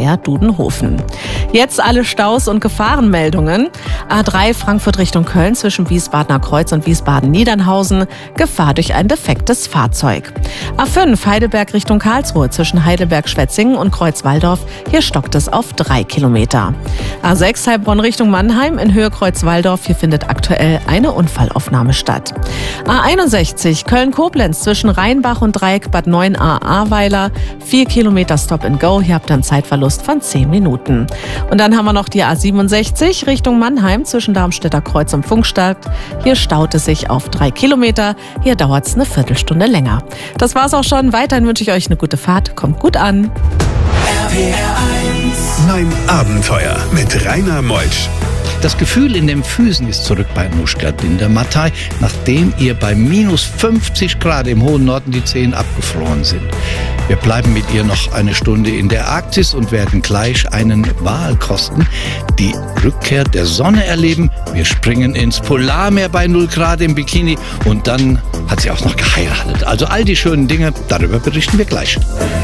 Steyr-Dudenhofen. Jetzt alle Staus und Gefahrenmeldungen. A3 Frankfurt Richtung Köln zwischen Wiesbadener Kreuz und Wiesbaden-Niedernhausen. Gefahr durch ein defektes Fahrzeug. A5 Heidelberg Richtung Karlsruhe zwischen Heidelberg-Schwetzingen und Kreuzwaldorf. Hier stockt es auf 3 Kilometer. A6 Heilbronn Richtung Mannheim in Höhe Kreuzwaldorf. Hier findet aktuell eine Unfallaufnahme statt. A61 Köln-Koblenz zwischen Rheinbach und Dreieck Bad 9a-Ahrweiler. 4 Kilometer Stop and Go. Hier habt ihr einen Zeitverlust von 10 Minuten. Und dann haben wir noch die A67 Richtung Mannheim zwischen Darmstädter Kreuz und Pfungstadt. Hier staut es sich auf 3 Kilometer. Hier dauert es eine Viertelstunde länger. Das war's auch schon. Weiterhin wünsche ich euch eine gute Fahrt. Kommt gut an. RPR 1. Mein Abenteuer mit Rainer Meutsch. Das Gefühl in den Füßen ist zurück bei Anushka Dindermattei, nachdem ihr bei minus 50 Grad im hohen Norden die Zehen abgefroren sind. Wir bleiben mit ihr noch eine Stunde in der Arktis und werden gleich einen Wal kosten, die Rückkehr der Sonne erleben. Wir springen ins Polarmeer bei 0 Grad im Bikini und dann hat sie auch noch geheiratet. Also all die schönen Dinge, darüber berichten wir gleich.